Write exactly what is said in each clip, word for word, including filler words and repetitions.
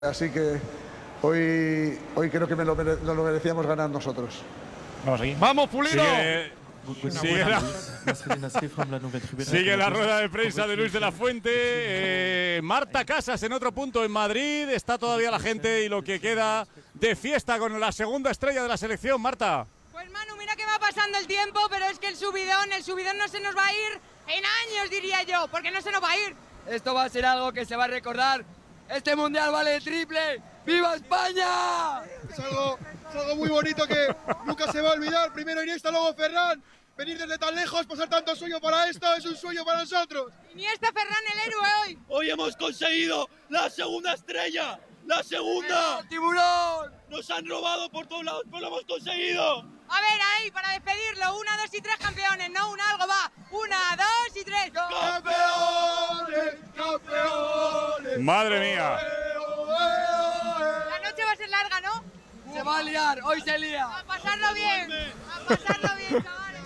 Así que hoy, hoy creo que me lo, mere, lo merecíamos ganar nosotros. Vamos aquí. ¡Vamos, Pulido! Sigue, sigue, la, sigue la rueda de prensa de Luis de la Fuente. Eh, Marta Casas en otro punto en Madrid. Está todavía la gente y lo que queda de fiesta con la segunda estrella de la selección. Marta. Pues Manu, mira que va pasando el tiempo, pero es que el subidón, el subidón no se nos va a ir en años, diría yo, porque no se nos va a ir. Esto va a ser algo que se va a recordar. Este mundial vale el triple. ¡Viva España! Es algo, es algo muy bonito que nunca se va a olvidar. Primero Iniesta, luego Ferran. Venir desde tan lejos, pasar tanto sueño para esto, es un sueño para nosotros. Iniesta, Ferran, el héroe hoy. Hoy hemos conseguido la segunda estrella. ¡La segunda! ¡Tiburón! Nos han robado por todos lados, pero lo hemos conseguido. A ver, ahí, para despedirlo. Una, dos y tres campeones. No, un algo va. Una, dos y tres. ¡Campeones! ¡Campeones! ¡Madre mía! La noche va a ser larga, ¿no? Se va a liar, hoy se lía. A pasarlo bien. A pasarlo bien, chavales.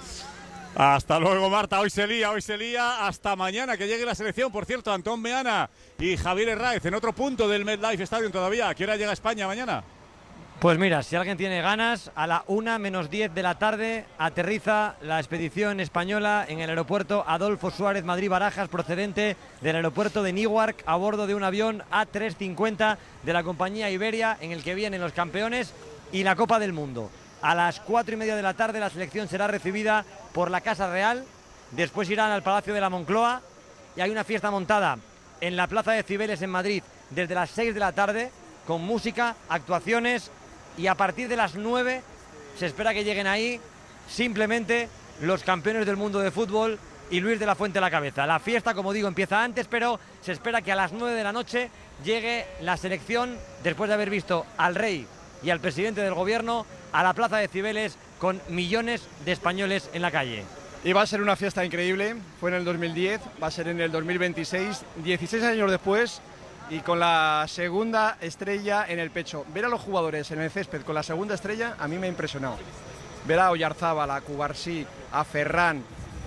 Hasta luego, Marta. Hoy se lía, hoy se lía. Hasta mañana que llegue la selección. Por cierto, Antón Meana y Javier Herráez en otro punto del MetLife Stadium todavía. ¿A qué hora llega España mañana? Pues mira, si alguien tiene ganas, a la una menos diez de la tarde aterriza la expedición española en el aeropuerto Adolfo Suárez Madrid-Barajas, procedente del aeropuerto de Newark, a bordo de un avión A trescientos cincuenta de la compañía Iberia, en el que vienen los campeones y la Copa del Mundo. A las cuatro y media de la tarde la selección será recibida por la Casa Real, después irán al Palacio de la Moncloa y hay una fiesta montada en la Plaza de Cibeles en Madrid desde las seis de la tarde, con música, actuaciones, y a partir de las nueve se espera que lleguen ahí simplemente los campeones del mundo de fútbol y Luis de la Fuente a la cabeza. La fiesta, como digo, empieza antes, pero se espera que a las nueve de la noche llegue la selección, después de haber visto al rey y al presidente del gobierno, a la Plaza de Cibeles con millones de españoles en la calle. Y va a ser una fiesta increíble. Fue en el dos mil diez, va a ser en el dos mil veintiséis, dieciséis años después, y con la segunda estrella en el pecho. Ver a los jugadores en el césped con la segunda estrella a mí me ha impresionado. Ver a Oyarzábal, a Cubarsí, a Ferran.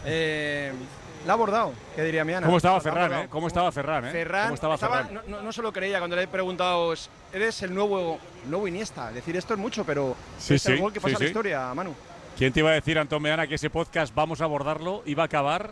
Eh, la ha abordado, ¿qué diría Miana? ¿Cómo estaba Ferran, eh? ¿Cómo estaba Ferran, eh? Ferran, ¿Cómo estaba estaba, Ferran? No, no se lo creía cuando le he preguntado, eres el nuevo, nuevo Iniesta. Decir esto es mucho, pero sí, es el sí, gol que pasa sí, a la sí. historia, Manu. ¿Quién te iba a decir, Antón Meana, que ese podcast vamos a abordarlo iba a acabar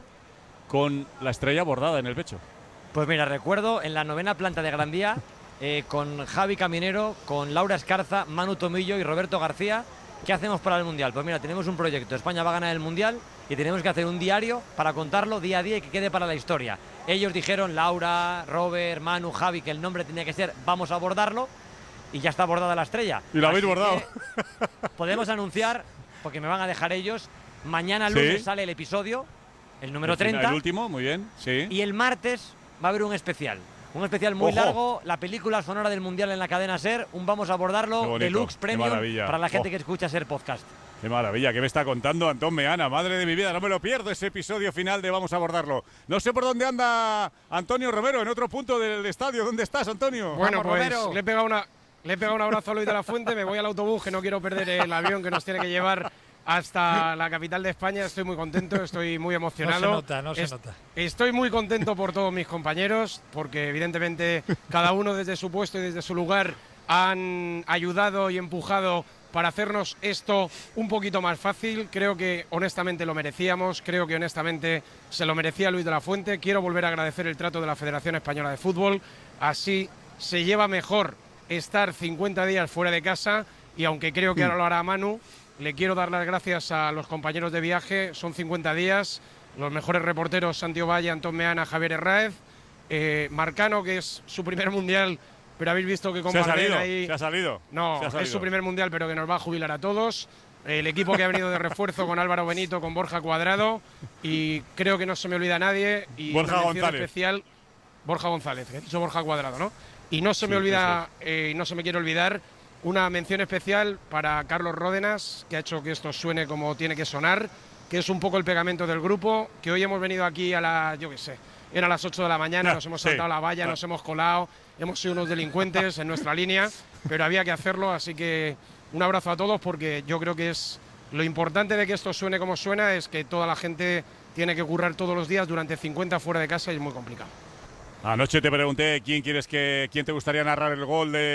con la estrella bordada en el pecho? Pues mira, recuerdo en la novena planta de Gran Vía, eh, con Javi Caminero, con Laura Escarza, Manu Tomillo y Roberto García, ¿qué hacemos para el Mundial? Pues mira, tenemos un proyecto, España va a ganar el Mundial y tenemos que hacer un diario para contarlo día a día y que quede para la historia. Ellos dijeron, Laura, Robert, Manu, Javi, que el nombre tenía que ser Vamos a abordarlo, y ya está abordada la estrella. Y lo habéis Así bordado. Podemos anunciar, porque me van a dejar ellos, mañana lunes ¿Sí? sale el episodio, el número El final, treinta. El último, muy bien, sí. Y el martes va a haber un especial. Un especial muy Ojo. largo, la película sonora del Mundial en la cadena SER, un Vamos a abordarlo, Qué bonito, deluxe qué premium maravilla. para la gente Oh. que escucha SER Podcast. Qué maravilla, ¿qué me está contando Antón Meana? Madre de mi vida, no me lo pierdo ese episodio final de Vamos a abordarlo. No sé por dónde anda Antonio Romero, en otro punto del estadio. ¿Dónde estás, Antonio? Bueno, Vamos, pues Romero. le he pegado una, le he pegado un abrazo a Luis de la Fuente, me voy al autobús, que no quiero perder el avión que nos tiene que llevar hasta la capital de España. Estoy muy contento, estoy muy emocionado. No se nota, no se Es- nota. Estoy muy contento por todos mis compañeros, porque evidentemente cada uno desde su puesto y desde su lugar han ayudado y empujado para hacernos esto un poquito más fácil. Creo que honestamente lo merecíamos, creo que honestamente se lo merecía Luis de la Fuente. Quiero volver a agradecer el trato de la Federación Española de Fútbol. Así se lleva mejor estar cincuenta días fuera de casa, y aunque creo que ahora lo hará Manu, le quiero dar las gracias a los compañeros de viaje. Son cincuenta días, los mejores reporteros, Santiago Valle, Antón Meana, Javier Herráez, eh, Marcano, que es su primer mundial, pero habéis visto que con Se ha Bardem salido, ahí… se ha salido. No, se ha es salido. su primer mundial, pero que nos va a jubilar a todos. El equipo que ha venido de refuerzo con Álvaro Benito, con Borja Cuadrado, y creo que no se me olvida nadie. Y Borja una mención González. especial, Borja González, que he dicho Borja Cuadrado, ¿no? Y no se Sí, me olvida, eh, no se me quiere olvidar, una mención especial para Carlos Ródenas, que ha hecho que esto suene como tiene que sonar, que es un poco el pegamento del grupo, que hoy hemos venido aquí a las, yo qué sé, eran las ocho de la mañana, Ah, nos hemos sí. saltado la valla, Ah. nos hemos colado, hemos sido unos delincuentes en nuestra línea, pero había que hacerlo, así que un abrazo a todos, porque yo creo que es lo importante de que esto suene como suena, es que toda la gente tiene que currar todos los días durante cincuenta fuera de casa y es muy complicado. Anoche te pregunté quién quieres que, quién te gustaría narrar el gol de